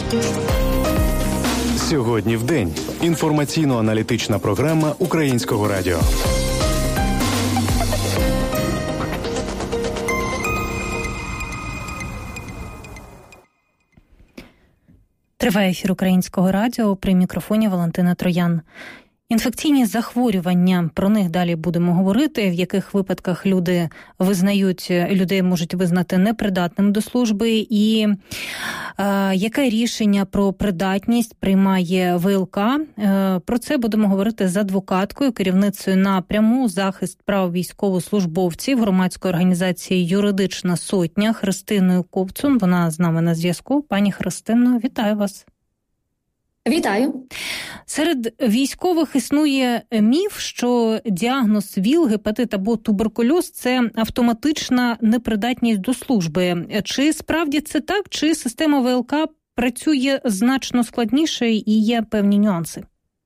Сьогодні в день. Інформаційно-аналітична програма Українського радіо. Триває ефір Українського радіо, при мікрофоні Валентина Троян. Інфекційні захворювання, про них далі будемо говорити, в яких випадках людей можуть визнати непридатним до служби і яке рішення про придатність приймає ВЛК. Про це будемо говорити з адвокаткою, керівницею напряму захист прав військовослужбовців громадської організації «Юридична сотня» Христиною Ковцун. Вона з нами на зв'язку. Пані Христино, вітаю вас. Вітаю. Серед військових існує міф, що діагноз ВІЛ, гепатит або туберкульоз – це автоматична непридатність до служби. Чи справді це так, чи система ВЛК працює значно складніше і є певні нюанси?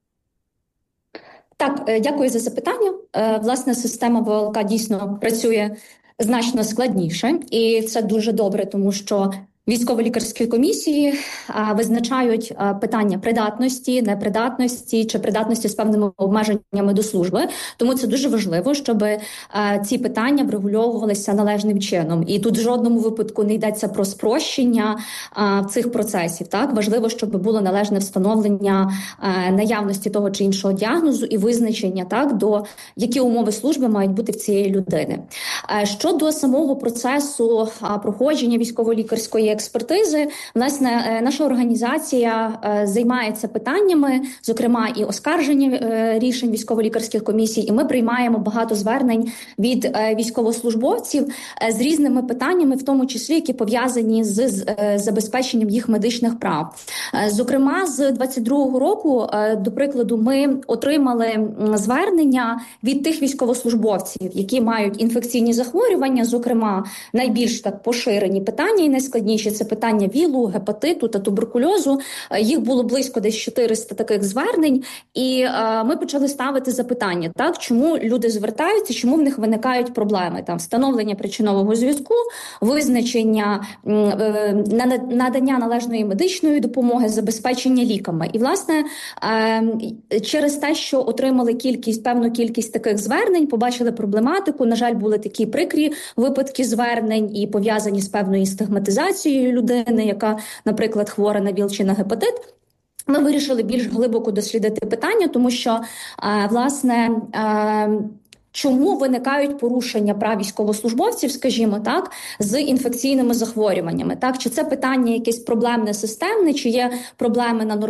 Так, дякую за запитання. Власне, система ВЛК дійсно працює значно складніше, і це дуже добре, тому що військово-лікарські комісії визначають питання придатності, непридатності чи придатності з певними обмеженнями до служби. Тому це дуже важливо, щоб ці питання врегульовувалися належним чином. І тут в жодному випадку не йдеться про спрощення цих процесів. Так, важливо, щоб було належне встановлення наявності того чи іншого діагнозу і визначення, так, до які умови служби мають бути в цієї людини. Щодо самого процесу проходження військово-лікарської експертизи, власне, наша організація займається питаннями, зокрема і оскарження рішень військово-лікарських комісій, і ми приймаємо багато звернень від військовослужбовців з різними питаннями, в тому числі, які пов'язані з забезпеченням їх медичних прав. Зокрема, з 22-го року, до прикладу, ми отримали звернення від тих військовослужбовців, які мають інфекційні захворювання, зокрема, найбільш так поширені питання і найскладніші – це питання ВІЛу, гепатиту та туберкульозу. Їх було близько десь 400 таких звернень, і ми почали ставити запитання, так, чому люди звертаються, чому в них виникають проблеми, там, встановлення причинового зв'язку, визначення, надання належної медичної допомоги, забезпечення ліками. І, власне, через те, що отримали певну кількість таких звернень, побачили проблематику, на жаль, були такі прикрі випадки звернень і пов'язані з певною стигматизацією людини, яка, наприклад, хвора на ВІЛ чи на гепатит. Ми вирішили більш глибоко дослідити питання, тому що, власне, чому виникають порушення прав військовослужбовців, скажімо так, з інфекційними захворюваннями? Так, чи це питання якесь проблемне, системне, чи є проблеми на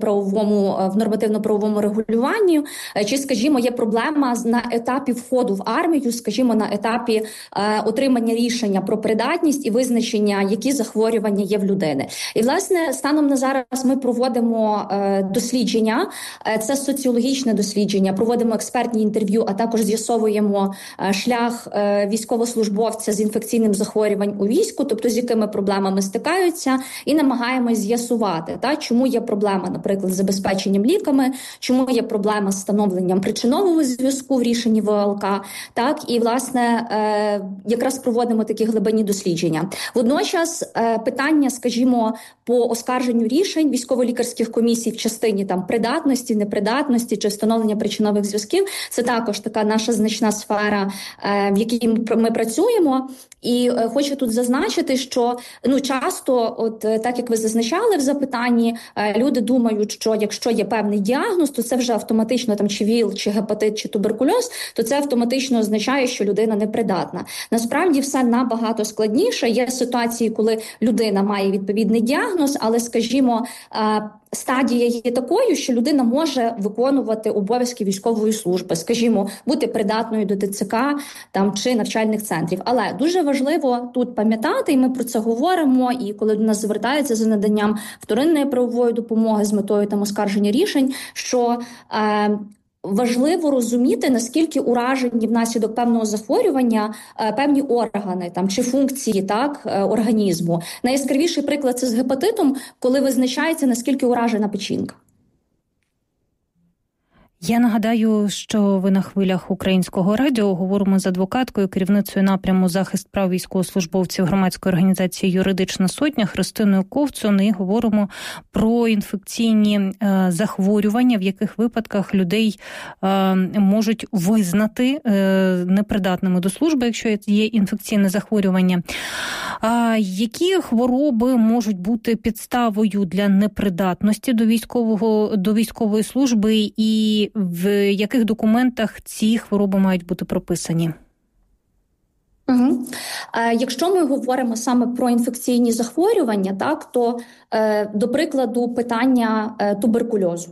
в нормативно-правовому регулюванні, чи, скажімо, є проблема на етапі входу в армію, скажімо, на етапі отримання рішення про придатність і визначення, які захворювання є в людини. І, власне, станом на зараз ми проводимо дослідження, це соціологічне дослідження, проводимо експертні інтерв'ю, а також з'ясовуємо шлях військовослужбовця з інфекційним захворюванням у війську, тобто з якими проблемами стикаються, і намагаємось з'ясувати, чому є проблема, наприклад, з забезпеченням ліками, чому є проблема з встановленням причинового зв'язку в рішенні ВЛК, так, і, власне, якраз проводимо такі глибинні дослідження. Водночас питання, скажімо, по оскарженню рішень військово-лікарських комісій в частині там придатності, непридатності чи встановлення причинових зв'язків, це також така наша значна сфера, в якій ми працюємо. І хочу тут зазначити, що часто, от так як ви зазначали в запитанні, люди думають, що якщо є певний діагноз, то це вже автоматично там чи ВІЛ, чи гепатит, чи туберкульоз, то це автоматично означає, що людина непридатна. Насправді все набагато складніше. Є ситуації, коли людина має відповідний діагноз, але, скажімо, стадія є такою, що людина може виконувати обов'язки військової служби, скажімо, бути придатною до ТЦК там, чи навчальних центрів. Але дуже важливо тут пам'ятати, і ми про це говоримо, і коли до нас звертаються за наданням вторинної правової допомоги з метою там оскарження рішень, що важливо розуміти, наскільки уражені внаслідок певного захворювання певні органи там, чи функції організму. Найяскравіший приклад – це з гепатитом, коли визначається, наскільки уражена печінка. Я нагадаю, що ви на хвилях Українського радіо. Говоримо з адвокаткою, керівницею напряму захист прав військовослужбовців громадської організації «Юридична сотня» Христиною Ковцун, і говоримо про інфекційні захворювання, в яких випадках людей можуть визнати непридатними до служби, якщо є інфекційне захворювання. Які хвороби можуть бути підставою для непридатності до військової служби, і в яких документах ці хвороби мають бути прописані? Якщо ми говоримо саме про інфекційні захворювання, так, то, до прикладу, питання туберкульозу.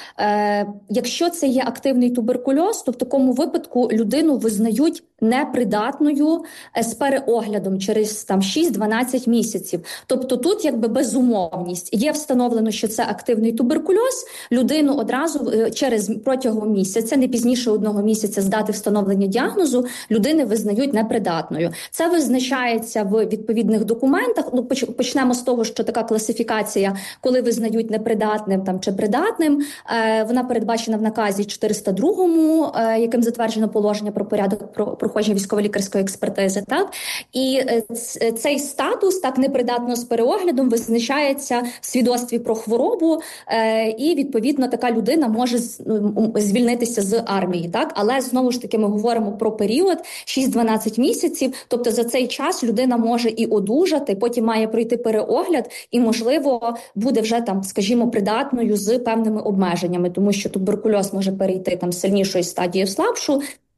Якщо це є активний туберкульоз, то в такому випадку людину визнають непридатною з переоглядом через 6-12 місяців. Тобто тут якби безумовність. Є встановлено, що це активний туберкульоз, людину одразу протягом місяця, не пізніше 1 місяця з дати встановлення діагнозу, людини визнають непридатною. Це визначається в відповідних документах. Почнемо з того, що така класифікація, коли визнають непридатним чи придатним, вона передбачена в наказі 402-му, яким затверджено положення про порядок проходження військово-лікарської експертизи. Так? І цей статус так непридатного з переоглядом визначається в свідоцтві про хворобу, і відповідно така людина може звільнитися з армії. Так? Але знову ж таки ми говоримо про період 6-12 місяців, тобто за цей час людина може і одужати, потім має пройти переогляд і, можливо, буде вже скажімо, придатною з певними обмеженнями, тому що туберкульоз може перейти з сильнішої стадії в слабшу.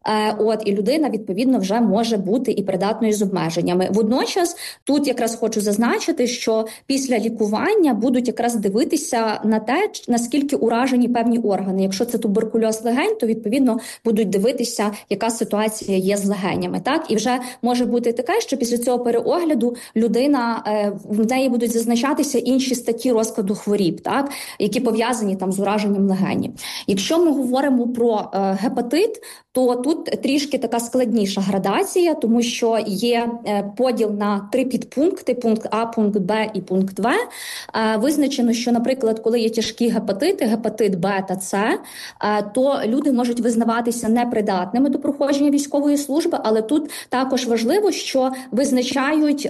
І людина, відповідно, вже може бути і придатною з обмеженнями. Водночас, тут якраз хочу зазначити, що після лікування будуть якраз дивитися на те, наскільки уражені певні органи. Якщо це туберкульоз легень, то, відповідно, будуть дивитися, яка ситуація є з легенями. Так? І вже може бути таке, що після цього переогляду людина, в неї будуть зазначатися інші статті розкладу хворіб, так? Які пов'язані з ураженням легенів. Якщо ми говоримо про гепатит, то тут трішки така складніша градація, тому що є поділ на 3 підпункти, пункт А, пункт Б і пункт В. Визначено, що, наприклад, коли є тяжкі гепатити, гепатит Б та С, то люди можуть визнаватися непридатними до проходження військової служби, але тут також важливо, що визначають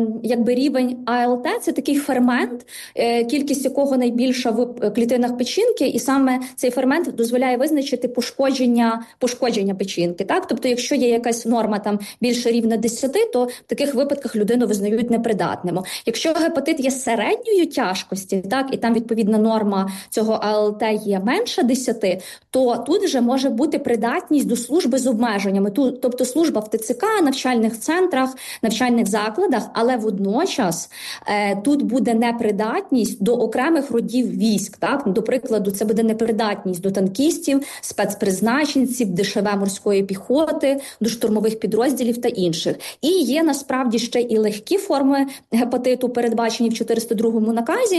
рівень АЛТ, це такий фермент, кількість якого найбільша в клітинах печінки, і саме цей фермент дозволяє визначити пошкодження печінки. Так? Тобто, якщо є якась норма більше рівня 10, то в таких випадках людину визнають непридатним. Якщо гепатит є середньої тяжкості, так, і там відповідна норма цього АЛТ є менше 10, то тут вже може бути придатність до служби з обмеженнями. Тобто служба в ТЦК, навчальних центрах, навчальних закладах, але водночас тут буде непридатність до окремих родів військ. Так? До прикладу, це буде непридатність до танкістів, спецпризначенців, ДШВ морської піхоти, до штурмових підрозділів та інших. І є насправді ще і легкі форми гепатиту, передбачені в 402-му наказі.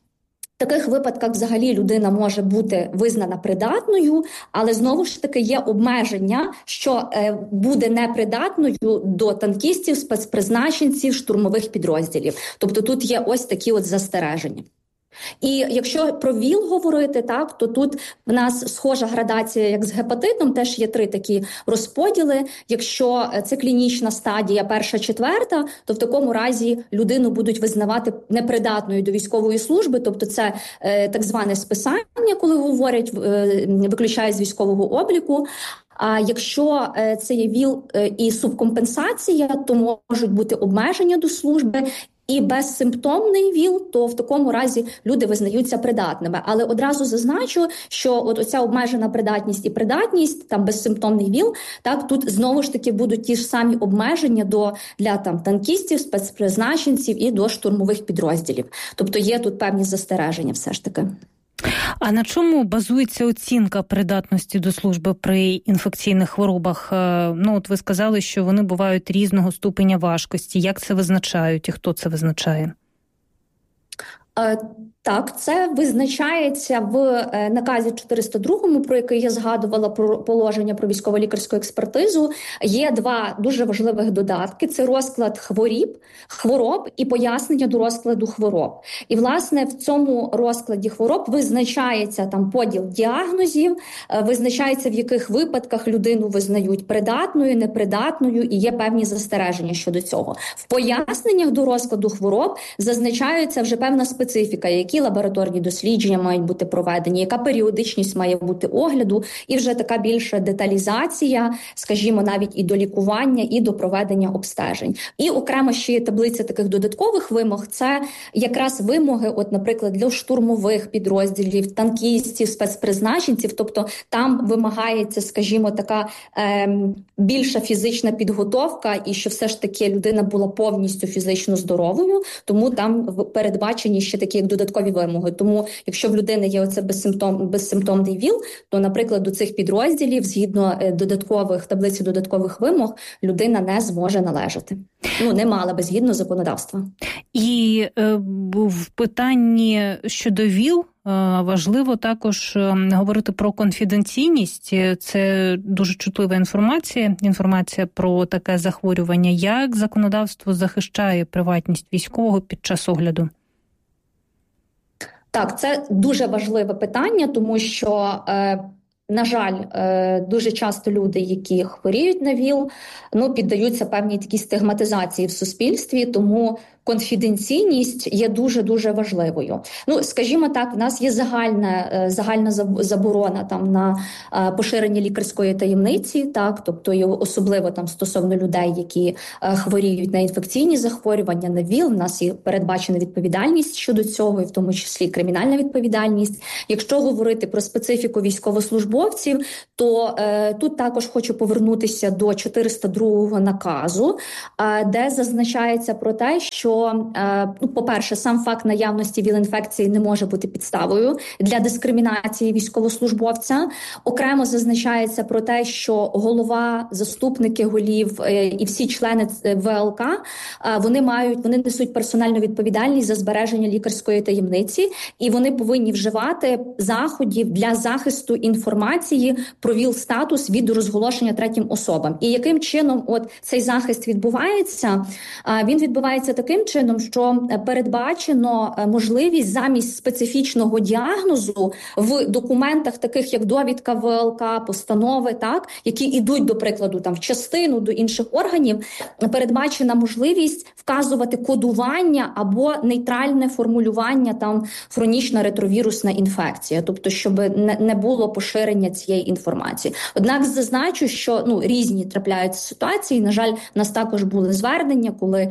В таких випадках взагалі людина може бути визнана придатною, але знову ж таки є обмеження, що буде непридатною до танкістів, спецпризначенців, штурмових підрозділів. Тобто тут є ось такі застереження. І якщо про ВІЛ говорити, так, то тут в нас схожа градація, як з гепатитом, теж є 3 такі розподіли. Якщо це клінічна стадія 1-4, то в такому разі людину будуть визнавати непридатною до військової служби, тобто це так зване списання, коли говорять, виключають з військового обліку. А якщо це є ВІЛ і субкомпенсація, то можуть бути обмеження до служби. І безсимптомний ВІЛ, то в такому разі люди визнаються придатними. Але одразу зазначу, що оця обмежена придатність і придатність, безсимптомний ВІЛ, так, тут знову ж таки будуть ті ж самі обмеження для танкістів, спецпризначенців і до штурмових підрозділів. Тобто є тут певні застереження все ж таки. А на чому базується оцінка придатності до служби при інфекційних хворобах? Ви сказали, що вони бувають різного ступеня важкості. Як це визначають і хто це визначає? Так, це визначається в наказі 402, про який я згадувала, про положення про військово-лікарську експертизу. Є два дуже важливих додатки: це розклад хвороб і пояснення до розкладу хвороб. І, власне, в цьому розкладі хвороб визначається там поділ діагнозів, визначається, в яких випадках людину визнають придатною, непридатною, і є певні застереження щодо цього. В поясненнях до розкладу хвороб зазначається вже певна специфіка, які лабораторні дослідження мають бути проведені, яка періодичність має бути огляду, і вже така більша деталізація, скажімо, навіть і до лікування, і до проведення обстежень. І окремо ще є таблиця таких додаткових вимог. Це якраз вимоги, от, наприклад, для штурмових підрозділів, танкістів, спецпризначенців. Тобто там вимагається, скажімо, така більша фізична підготовка, і що все ж таки людина була повністю фізично здоровою, тому там передбачені ще такі як додаткові вимоги. Тому, якщо в людини є оце безсимптомний ВІЛ, то, наприклад, до цих підрозділів, згідно таблиці додаткових вимог, людина не зможе належати. Не мала би згідно законодавства. І в питанні щодо ВІЛ важливо також говорити про конфіденційність. Це дуже чутлива інформація про таке захворювання. Як законодавство захищає приватність військового під час огляду? Так, це дуже важливе питання, тому що, на жаль, дуже часто люди, які хворіють на ВІЛ, піддаються певній такій стигматизації в суспільстві, тому конфіденційність є дуже-дуже важливою. Скажімо так, в нас є загальна заборона там на поширення лікарської таємниці, так, тобто і особливо там стосовно людей, які хворіють на інфекційні захворювання, на ВІЛ, в нас є передбачена відповідальність щодо цього, і в тому числі кримінальна відповідальність. Якщо говорити про специфіку військовослужбовців, то тут також хочу повернутися до 402-го наказу, де зазначається про те, що по-перше, сам факт наявності ВІЛ-інфекції не може бути підставою для дискримінації військовослужбовця. Окремо зазначається про те, що голова, заступники голів і всі члени ВЛК, вони несуть персональну відповідальність за збереження лікарської таємниці, і вони повинні вживати заходів для захисту інформації про ВІЛ-статус від розголошення третім особам. І яким чином цей захист відбувається? Він відбувається таким чином, що передбачено можливість замість специфічного діагнозу в документах, таких як довідка ВЛК, постанови, так, які йдуть, до прикладу, там в частину до інших органів, передбачена можливість вказувати кодування або нейтральне формулювання, там хронічна ретровірусна інфекція, тобто щоб не було поширення цієї інформації. Однак зазначу, що різні трапляються ситуації. На жаль, в нас також були звернення, коли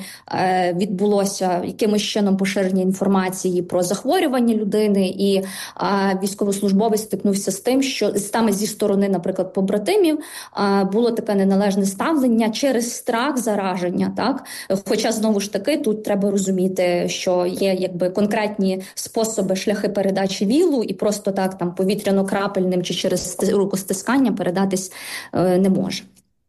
відбулося якимось чином поширення інформації про захворювання людини, і військовослужбовець стикнувся з тим, що саме зі сторони, наприклад, побратимів було таке неналежне ставлення через страх зараження. Так? Хоча, знову ж таки, тут треба розуміти, що є конкретні способи, шляхи передачі ВІЛу, і просто так там повітряно-крапельним чи через рукостискання передатись не може.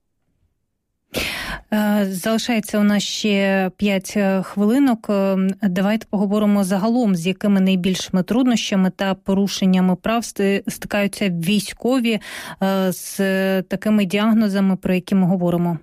Залишається у нас ще 5 хвилинок. Давайте поговоримо загалом, з якими найбільшими труднощами та порушеннями прав стикаються військові з такими діагнозами, про які ми говоримо.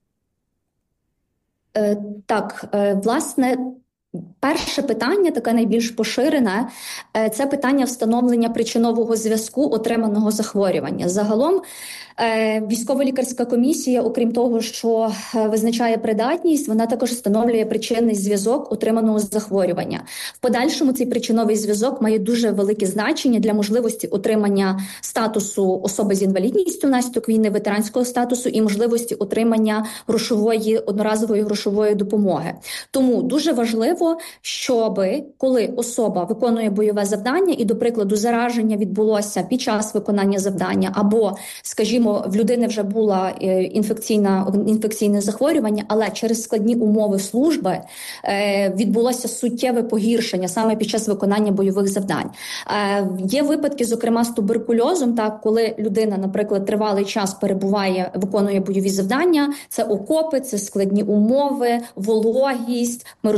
Так, власне, перше питання, таке найбільш поширене, це питання встановлення причинового зв'язку отриманого захворювання. Загалом військово-лікарська комісія, окрім того, що визначає придатність, вона також встановлює причинний зв'язок отриманого захворювання. В подальшому цей причиновий зв'язок має дуже велике значення для можливості отримання статусу особи з інвалідністю внаслідок війни, ветеранського статусу і можливості отримання одноразової грошової допомоги. Тому дуже важливо, щоб коли особа виконує бойове завдання і, до прикладу, зараження відбулося під час виконання завдання або, скажімо, в людини вже було інфекційне захворювання, але через складні умови служби відбулося суттєве погіршення саме під час виконання бойових завдань. Є випадки, зокрема, з туберкульозом, так, коли людина, наприклад, тривалий час виконує бойові завдання, це окопи, це складні умови, вологість. Ми розуміємо,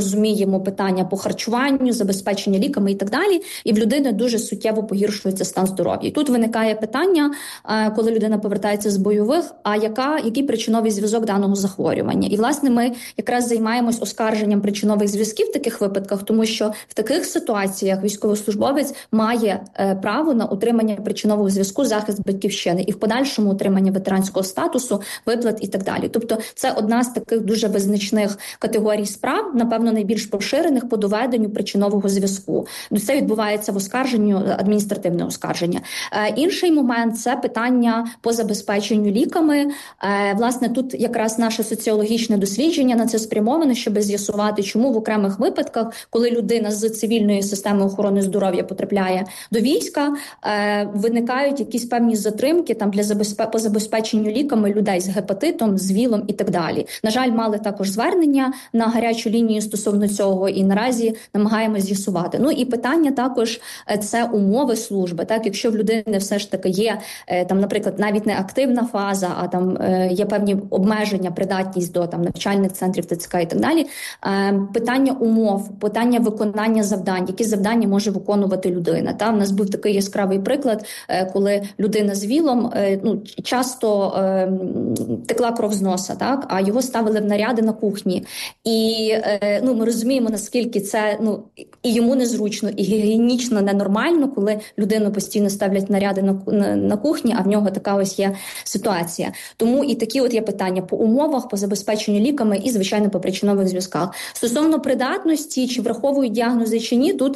вирішуємо питання по харчуванню, забезпечення ліками і так далі, і в людини дуже суттєво погіршується стан здоров'я. І тут виникає питання, коли людина повертається з бойових, а який причиновий зв'язок даного захворювання. І, власне, ми якраз займаємось оскарженням причинових зв'язків в таких випадках, тому що в таких ситуаціях військовослужбовець має право на отримання причинового зв'язку, захист батьківщини і в подальшому отримання ветеранського статусу, виплат і так далі. Тобто це одна з таких дуже визначних категорій справ, напевно, найбільш поширених по доведенню причинового зв'язку. Це відбувається в оскарженню, адміністративне оскарження. Інший момент – це питання по забезпеченню ліками. Власне, тут якраз наше соціологічне дослідження на це спрямоване, щоб з'ясувати, чому в окремих випадках, коли людина з цивільної системи охорони здоров'я потрапляє до війська, виникають якісь певні затримки там по забезпеченню ліками людей з гепатитом, з ВІЛом і так далі. На жаль, мали також звернення на гарячу лінію стосовно цього і наразі намагаємося з'ясувати. Ну і питання також це умови служби. Так, якщо в людини все ж таки є там, наприклад, навіть не активна фаза, а там є певні обмеження, придатність до там навчальних центрів ТЦК і так далі. Питання умов, питання виконання завдань, які завдання може виконувати людина. Та в нас був такий яскравий приклад, коли людина з ВІЛом часто текла кров з носа, так, а його ставили в наряди на кухні. І ми розуміємо, наскільки це і йому незручно, і гігієнічно ненормально, коли людину постійно ставлять наряди на кухні, а в нього така ось є ситуація. Тому і такі от є питання по умовах, по забезпеченню ліками і, звичайно, по причинових зв'язках. Стосовно придатності, чи враховують діагнози, чи ні, тут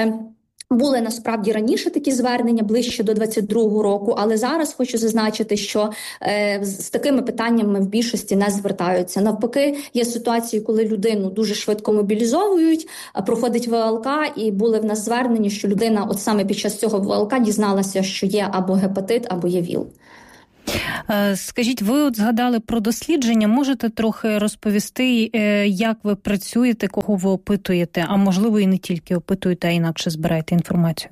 були насправді раніше такі звернення, ближче до 22-го року, але зараз хочу зазначити, що з такими питаннями в більшості не звертаються. Навпаки, є ситуації, коли людину дуже швидко мобілізовують, проходить ВЛК, і були в нас звернення, що людина от саме під час цього ВЛК дізналася, що є або гепатит, або є ВІЛ. Скажіть, ви от згадали про дослідження, можете трохи розповісти, як ви працюєте, кого ви опитуєте, а можливо і не тільки опитуєте, а інакше збираєте інформацію?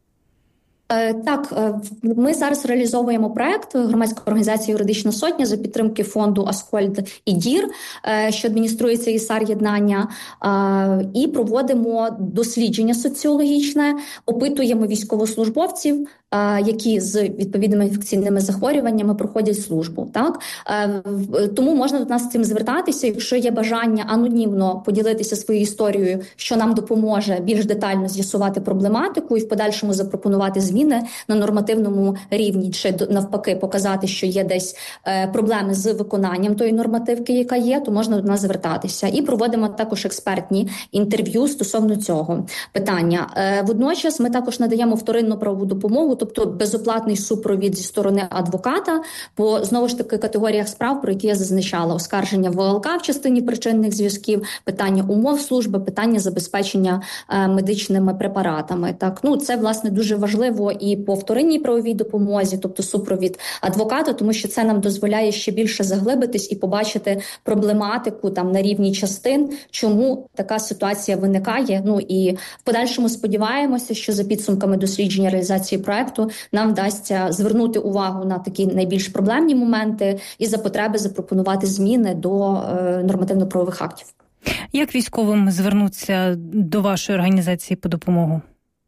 Так, ми зараз реалізовуємо проект громадської організації «Юридична сотня» за підтримки фонду Аскольд і Дір, що адмініструється ІСАР-єднання, і проводимо дослідження соціологічне, опитуємо військовослужбовців, які з відповідними інфекційними захворюваннями проходять службу. Так? Тому можна до нас з цим звертатися, якщо є бажання анонімно поділитися своєю історією, що нам допоможе більш детально з'ясувати проблематику і в подальшому запропонувати зміни на нормативному рівні, чи навпаки показати, що є десь проблеми з виконанням тої нормативки, яка є, то можна до нас звертатися. І проводимо також експертні інтерв'ю стосовно цього питання. Водночас ми також надаємо вторинну правову допомогу, тобто безоплатний супровід зі сторони адвоката по, знову ж таки, категоріях справ, про які я зазначала: оскарження ВЛК в частині причинних зв'язків, питання умов служби, питання забезпечення медичними препаратами. Так, це, власне, дуже важливо і по вторинній правовій допомозі, тобто супровід адвоката, тому що це нам дозволяє ще більше заглибитись і побачити проблематику там на рівні частин, чому така ситуація виникає. І в подальшому сподіваємося, що за підсумками дослідження реалізації проекту нам вдасться звернути увагу на такі найбільш проблемні моменти і за потреби запропонувати зміни до нормативно-правових актів. Як військовим звернутися до вашої організації по допомогу?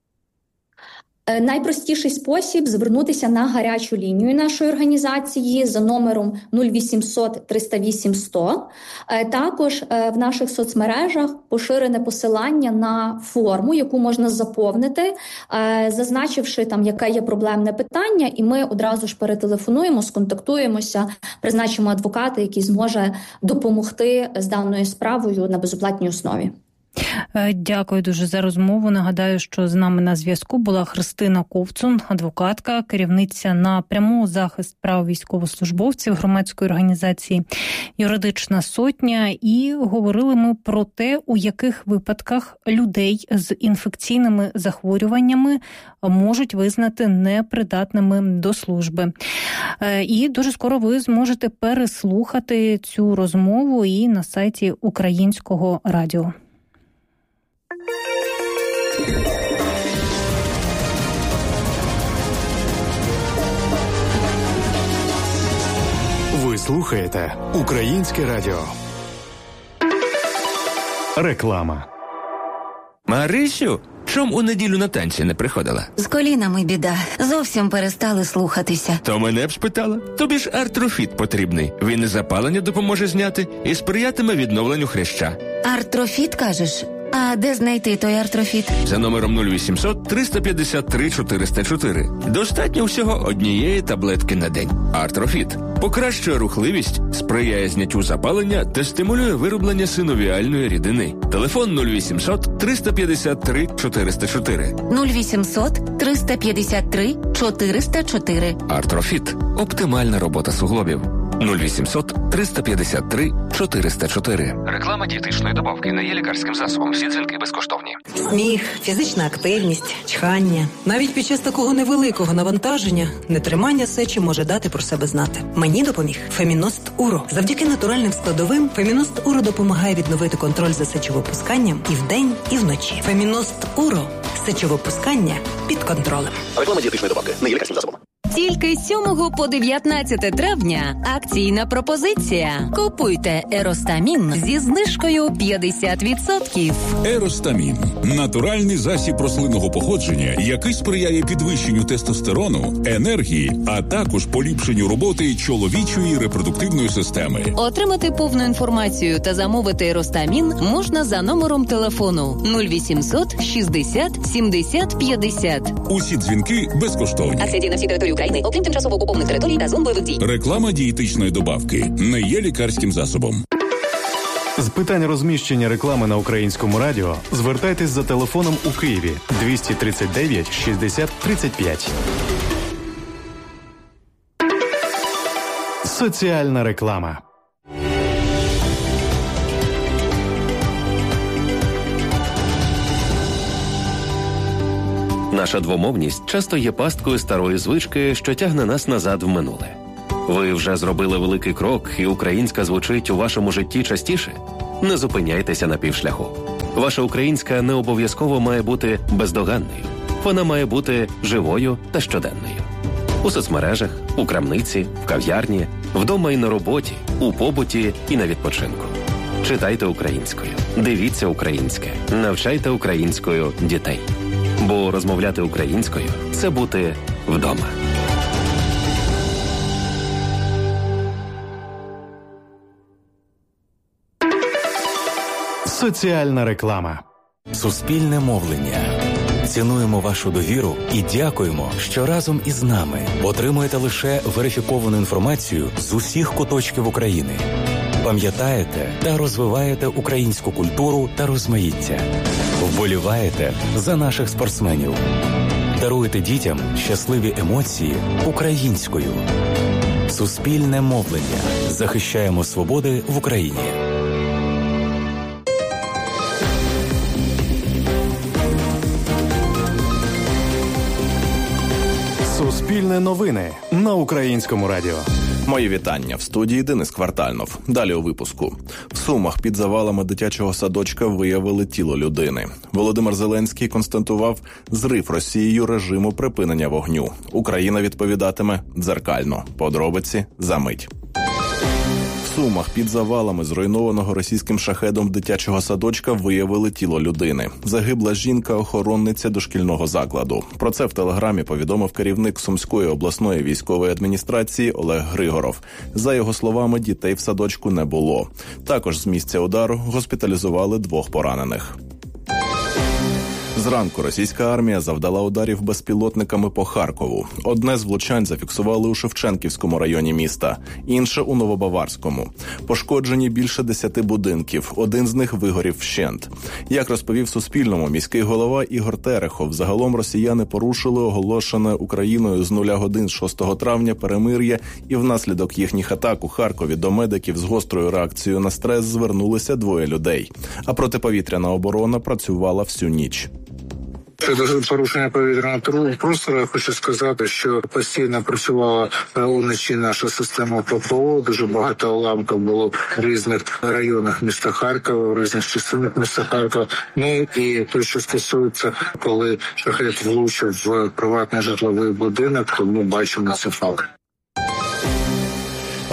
Найпростіший спосіб – звернутися на гарячу лінію нашої організації за номером 0800 308 100. Також в наших соцмережах поширене посилання на форму, яку можна заповнити, зазначивши там, яке є проблемне питання, і ми одразу ж перетелефонуємо, сконтактуємося, призначимо адвоката, який зможе допомогти з даною справою на безоплатній основі. Дякую дуже за розмову. Нагадаю, що з нами на зв'язку була Христина Ковцун, адвокатка, керівниця напряму захист прав військовослужбовців громадської організації «Юридична сотня». І говорили ми про те, у яких випадках людей з інфекційними захворюваннями можуть визнати непридатними до служби. І дуже скоро ви зможете переслухати цю розмову і на сайті Українського радіо. Ви слухаєте Українське радіо. Реклама. Марисю, чом у неділю на танці не приходила? З колінами біда. Зовсім перестали слухатися. То мене б спитала. Тобі ж артрофіт потрібний. Він і запалення допоможе зняти, і сприятиме відновленню хряща. Артрофіт, кажеш? А де знайти той артрофіт? За номером 0800 353 404. Достатньо всього однієї таблетки на день. Артрофіт покращує рухливість, сприяє зняттю запалення та стимулює вироблення синовіальної рідини. Телефон 0800 353 404. 0800 353 404. Артрофіт. Оптимальна робота суглобів. 0800 353 404. Реклама дієтичної добавки не є лікарським засобом. Всі дзвінки безкоштовні. Сміх, фізична активність, чхання. Навіть під час такого невеликого навантаження нетримання сечі може дати про себе знати. Мені допоміг Феміност Уро. Завдяки натуральним складовим Феміност Уро допомагає відновити контроль за сечовипусканням і вдень, і вночі. Феміност Уро. Сечовипускання під контролем. Реклама дієтичної добавки не є лікарським засобом. Тільки з 7 по 19 травня акційна пропозиція. Купуйте Еростамін зі знижкою 50%. Еростамін – натуральний засіб рослинного походження, який сприяє підвищенню тестостерону, енергії, а також поліпшенню роботи чоловічої репродуктивної системи. Отримати повну інформацію та замовити Еростамін можна за номером телефону 0800 60 70 50. Усі дзвінки безкоштовні. Акція діє на всій території України, окрім тимчасово окупованих територій та зон бойових дій. Реклама дієтичної добавки не є лікарським засобом. З питань розміщення реклами на Українському радіо звертайтесь за телефоном у Києві 239 60 35. Соціальна реклама. Наша двомовність часто є пасткою старої звички, що тягне нас назад в минуле. Ви вже зробили великий крок, і українська звучить у вашому житті частіше? Не зупиняйтеся на півшляху. Ваша українська не обов'язково має бути бездоганною. Вона має бути живою та щоденною. У соцмережах, у крамниці, в кав'ярні, вдома і на роботі, у побуті і на відпочинку. Читайте українською, дивіться українське, навчайте українською дітей. Бо розмовляти українською – це бути вдома. Соціальна реклама. Суспільне мовлення. Цінуємо вашу довіру і дякуємо, що разом із нами отримуєте лише верифіковану інформацію з усіх куточків України. Пам'ятаєте та розвиваєте українську культуру та розмаїття. Вболіваєте за наших спортсменів. Даруєте дітям щасливі емоції українською. Суспільне мовлення. Захищаємо свободи в Україні. Суспільне новини на Українському радіо. Мої вітання. В студії Денис Квартальнов. Далі у випуску. В Сумах під завалами дитячого садочка виявили тіло людини. Володимир Зеленський констатував зрив Росією режиму припинення вогню. Україна відповідатиме дзеркально. Подробиці за мить. В Сумах під завалами зруйнованого російським шахедом дитячого садочка виявили тіло людини. Загибла жінка-охоронниця дошкільного закладу. Про це в Телеграмі повідомив керівник Сумської обласної військової адміністрації Олег Григоров. За його словами, дітей в садочку не було. Також з місця удару госпіталізували 2 поранених. Зранку російська армія завдала ударів безпілотниками по Харкову. Одне з влучань зафіксували у Шевченківському районі міста, інше у Новобаварському. Пошкоджені більше 10 будинків, один з них вигорів вщент. Як розповів Суспільному міський голова Ігор Терехов, загалом росіяни порушили оголошене Україною з 0 годин 6 травня перемир'я, і внаслідок їхніх атак у Харкові до медиків з гострою реакцією на стрес звернулися 2 людей. А протиповітряна оборона працювала всю ніч. Щодо порушення повітряного простору, я хочу сказати, що постійно працювала уночі наша система ППО, дуже багато уламків було в різних районах міста Харкова, в різних частинах міста Харкова. Ну і те, що стосується, коли шахет влучив в приватний житловий будинок, то ми бачимо це факт.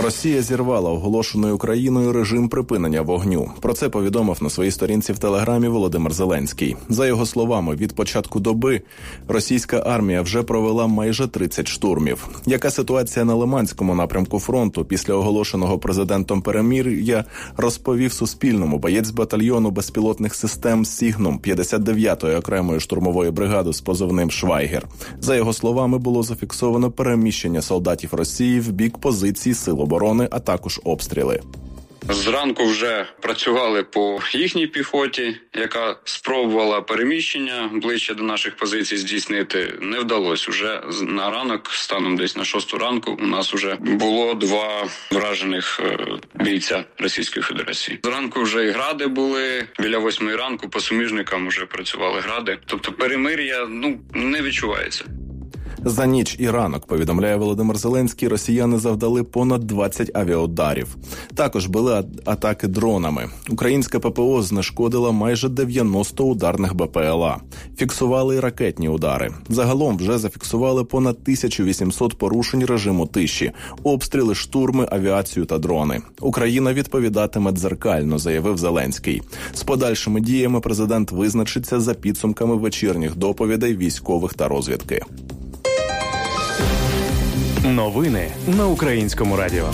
Росія зірвала оголошений Україною режим припинення вогню. Про це повідомив на своїй сторінці в Телеграмі Володимир Зеленський. За його словами, від початку доби російська армія вже провела майже 30 штурмів. Яка ситуація на Лиманському напрямку фронту після оголошеного президентом перемир'я, розповів Суспільному боєць батальйону безпілотних систем «Сігнум» 59-ї окремої штурмової бригади з позивним «Швайгер». За його словами, було зафіксовано переміщення солдатів Росії в бік позицій сил оборони, а також обстріли. Зранку вже працювали по їхній піхоті, яка спробувала переміщення ближче до наших позицій здійснити. Не вдалося. Уже на ранок, станом десь на 6 ранку, у нас вже було 2 вражених бійця Російської Федерації. Зранку вже і гради були, біля 8 ранку по суміжникам вже працювали гради. Тобто перемир'я, не відчувається. За ніч і ранок, повідомляє Володимир Зеленський, росіяни завдали понад 20 авіаударів. Також були атаки дронами. Українська ППО знешкодила майже 90 ударних БПЛА. Фіксували й ракетні удари. Загалом вже зафіксували понад 1800 порушень режиму тиші, обстріли, штурми, авіацію та дрони. Україна відповідатиме дзеркально, заявив Зеленський. З подальшими діями президент визначиться за підсумками вечірніх доповідей військових та розвідки. Новини на Українському радіо.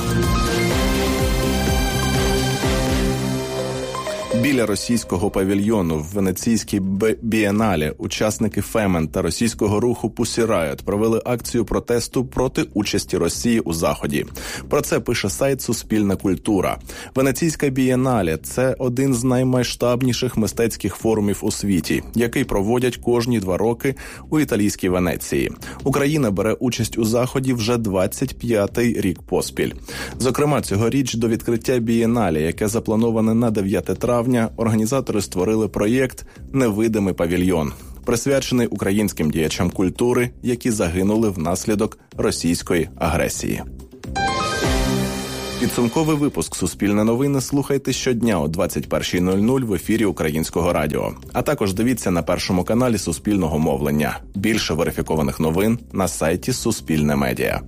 Біля російського павільйону в Венеційській бієнале учасники Фемен та російського руху Pussy Riot провели акцію протесту проти участі Росії у Заході. Про це пише сайт «Суспільна культура». Венеційська бієнале – це один з наймасштабніших мистецьких форумів у світі, який проводять кожні 2 роки у італійській Венеції. Україна бере участь у Заході вже 25-й рік поспіль. Зокрема, цьогоріч до відкриття бієнале, яке заплановане на 9 травня, організатори створили проєкт «Невидимий павільйон», присвячений українським діячам культури, які загинули внаслідок російської агресії. Підсумковий випуск «Суспільне новини» слухайте щодня о 21:00 в ефірі Українського радіо. А також дивіться на Першому каналі Суспільного мовлення. Більше верифікованих новин на сайті Суспільне Медіа.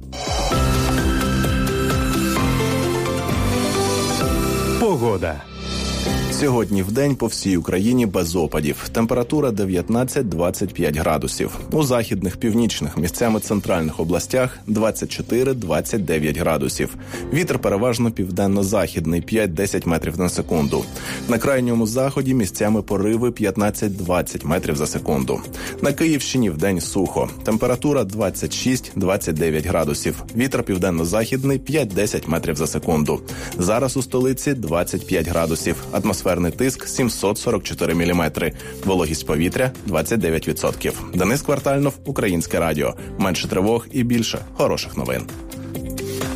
Погода. Сьогодні вдень по всій Україні без опадів. Температура 19-25 градусів. У західних, північних, місцями центральних областях 24-29 градусів. Вітер переважно південно-західний 5-10 метрів на секунду. На крайньому заході місцями пориви 15-20 метрів за секунду. На Київщині вдень сухо. Температура 26-29 градусів. Вітер південно-західний 5-10 метрів за секунду. Зараз у столиці 25 градусів. Атмосферний тиск 744 міліметри. Вологість повітря 29%. Денис Квартальнов, Українське радіо. Менше тривог і більше хороших новин.